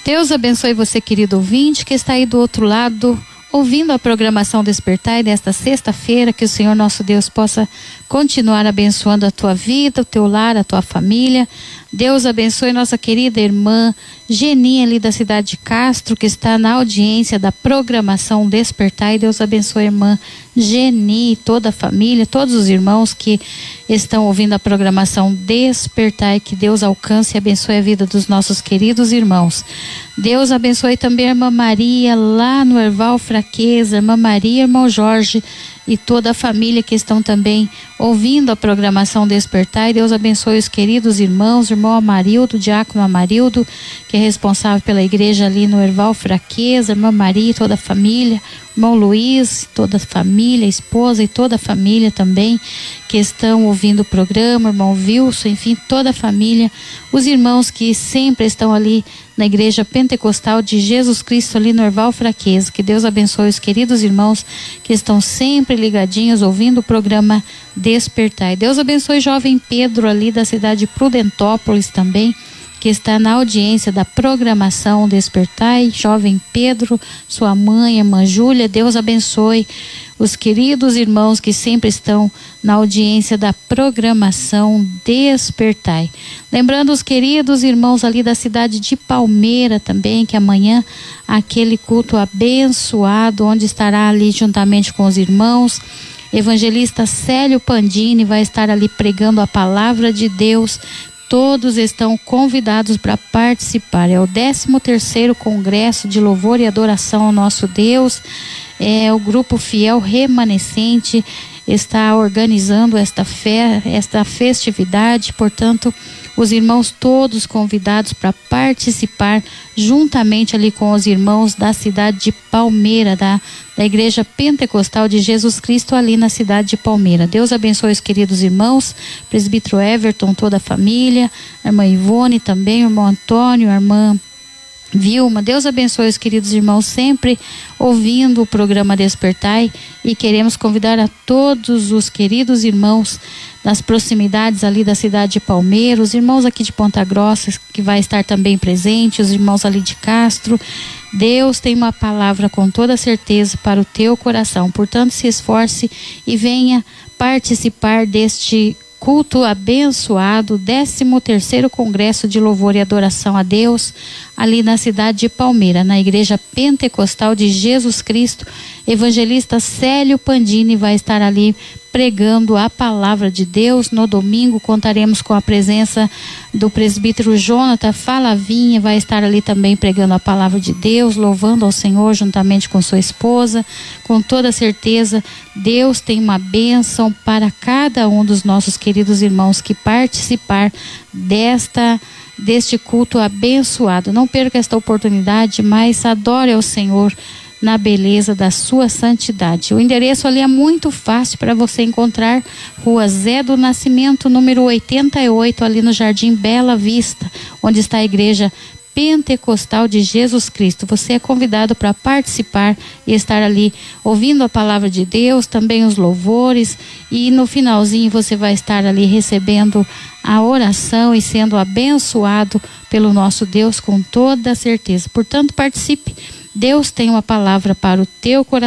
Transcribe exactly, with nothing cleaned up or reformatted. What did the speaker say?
Deus abençoe você, querido ouvinte, que está aí do outro lado, ouvindo a programação Despertai desta sexta-feira. Que o Senhor nosso Deus possa continuar abençoando a tua vida, o teu lar, a tua família. Deus abençoe nossa querida irmã Geni, ali da cidade de Castro, que está na audiência da programação Despertai. Deus abençoe a irmã Geni, toda a família, todos os irmãos que estão ouvindo a programação Despertai. Que Deus alcance e abençoe a vida dos nossos queridos irmãos. Deus abençoe também a irmã Maria, lá no Erval Fraqueza, irmã Maria, irmão Jorge e toda a família que estão também ouvindo a programação Despertar. E Deus abençoe os queridos irmãos, o irmão Amarildo, o diácono Amarildo, que é responsável pela igreja ali no Erval Fraqueza, irmã Maria e toda a família, irmão Luiz, toda a família, a esposa e toda a família também que estão ouvindo o programa, irmão Wilson, enfim, toda a família, os irmãos que sempre estão ali na igreja pentecostal de Jesus Cristo ali no Erval Fraqueza. Que Deus abençoe os queridos irmãos que estão sempre ligadinhos ouvindo o programa Despertar. Deus abençoe jovem Pedro ali da cidade de Prudentópolis também, que está na audiência da programação Despertai. Jovem Pedro, sua mãe, irmã Júlia, Deus abençoe os queridos irmãos que sempre estão na audiência da programação Despertai. Lembrando os queridos irmãos ali da cidade de Palmeira também, que amanhã aquele culto abençoado, onde estará ali juntamente com os irmãos evangelista Célio Pandini, vai estar ali pregando a palavra de Deus. Todos estão convidados para participar. É o décimo terceiro Congresso de Louvor e Adoração ao Nosso Deus. É o Grupo Fiel Remanescente está organizando esta fe, esta festividade. Portanto, os irmãos todos convidados para participar juntamente ali com os irmãos da cidade de Palmeira, da, da Igreja Pentecostal de Jesus Cristo ali na cidade de Palmeira. Deus abençoe os queridos irmãos, presbítero Everton, toda a família, a irmã Ivone também, o irmão Antônio, a irmã Vilma. Deus abençoe os queridos irmãos sempre ouvindo o programa Despertai, e queremos convidar a todos os queridos irmãos das proximidades ali da cidade de Palmeira, os irmãos aqui de Ponta Grossa que vai estar também presente, os irmãos ali de Castro. Deus tem uma palavra com toda certeza para o teu coração, portanto se esforce e venha participar deste culto abençoado, décimo terceiro Congresso de Louvor e Adoração a Deus, ali na cidade de Palmeira, na Igreja Pentecostal de Jesus Cristo. Evangelista Célio Pandini vai estar ali pregando a palavra de Deus. No domingo contaremos com a presença do presbítero Jonathan Falavinha, vai estar ali também pregando a palavra de Deus, louvando ao Senhor juntamente com sua esposa. Com toda certeza, Deus tem uma bênção para cada um dos nossos queridos irmãos que participar desta deste culto abençoado. Não perca esta oportunidade, mas adore ao Senhor na beleza da sua santidade. O endereço ali é muito fácil para você encontrar: Rua Zé do Nascimento, número oitenta e oito, ali no Jardim Bela Vista, onde está a Igreja Pentecostal de Jesus Cristo. Você é convidado para participar e estar ali ouvindo a palavra de Deus, também os louvores, e no finalzinho você vai estar ali recebendo a oração e sendo abençoado pelo nosso Deus com toda certeza. Portanto, participe. Deus tem uma palavra para o teu coração.